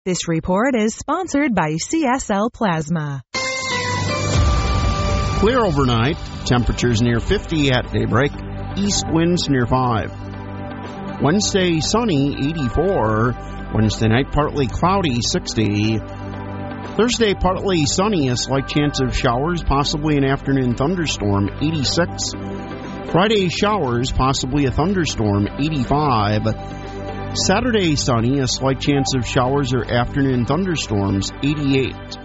This report is sponsored by CSL Plasma. Clear overnight. Temperatures near 50 at daybreak. East winds near 5. Wednesday, sunny, 84. Wednesday night, partly cloudy, 60. Thursday, partly sunny, a slight chance of showers, possibly an afternoon thunderstorm, 86. Friday, showers, possibly a thunderstorm, 85. Saturday, sunny, a slight chance of showers or afternoon thunderstorms, 88.